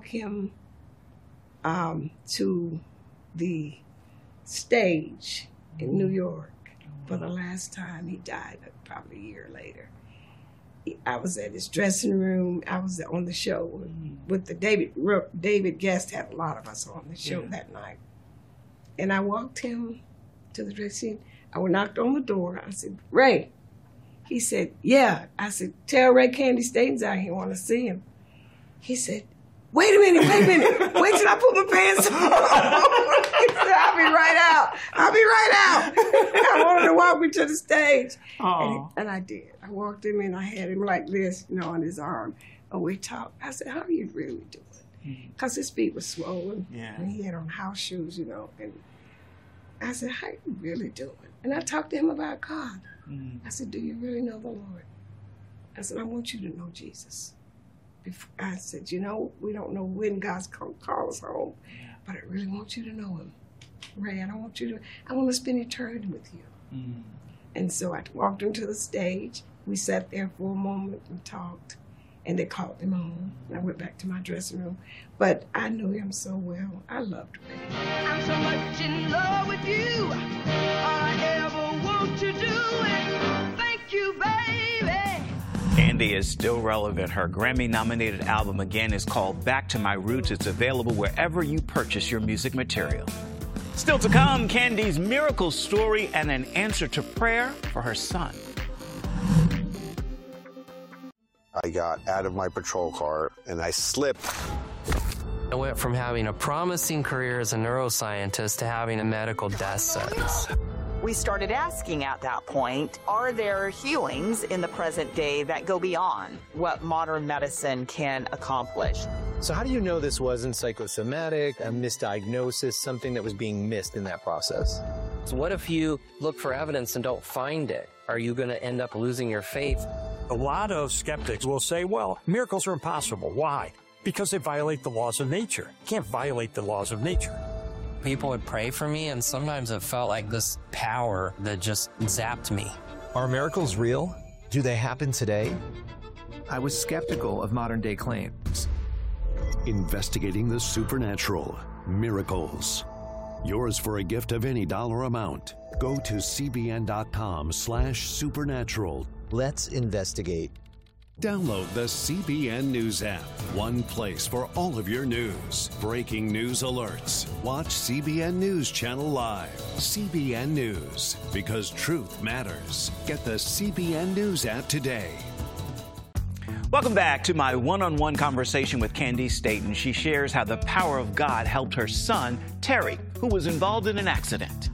him to the stage in New York for the last time. He died probably a year later. I was at his dressing room. I was on the show with the David Guest had a lot of us on the show that night. And I walked him to the dressing room. I knocked on the door. I said, Ray. He said, yeah. I said, tell Ray Candy Staten's out here. I want to see him. He said, wait a minute. Wait till I put my pants on. He said, I'll be right out. I wanted to walk me to the stage. And I did. I walked him in. I had him like this, on his arm. And we talked. I said, how are you really doing? Because his feet were swollen. Yeah. And he had on house shoes, And I said, how are you really doing? And I talked to him about God. I said, do you really know the Lord? I said, I want you to know Jesus. I said, we don't know when God's going to call us home, but I really want you to know him. Ray, I want to spend eternity with you. And so I walked him to the stage. We sat there for a moment and talked, and they called him home. And I went back to my dressing room. But I knew him so well. I loved Ray. I'm so much in love with you. All I ever want to do is thank you, baby. Candy is still relevant. Her Grammy-nominated album, again, is called Back to My Roots. It's available wherever you purchase your music material. Still to come, Candy's miracle story and an answer to prayer for her son. I got out of my patrol car and I slipped. I went from having a promising career as a neuroscientist to having a medical death sentence. We started asking at that point, are there healings in the present day that go beyond what modern medicine can accomplish? So how do you know this wasn't psychosomatic, a misdiagnosis, something that was being missed in that process? So what if you look for evidence and don't find it? Are you going to end up losing your faith? A lot of skeptics will say, well, miracles are impossible. Why? Because they violate the laws of nature. You can't violate the laws of nature. People would pray for me, and sometimes it felt like this power that just zapped me. Are miracles real? Do they happen today? I was skeptical of modern-day claims. Investigating the supernatural. Miracles. Yours for a gift of any dollar amount. Go to cbn.com/supernatural. Let's investigate. Download the CBN News app. One place for all of your news. Breaking news alerts. Watch CBN News Channel Live. CBN News. Because truth matters. Get the CBN News app today. Welcome back to my one-on-one conversation with Candy Staten. She shares how the power of God helped her son, Terry, who was involved in an accident.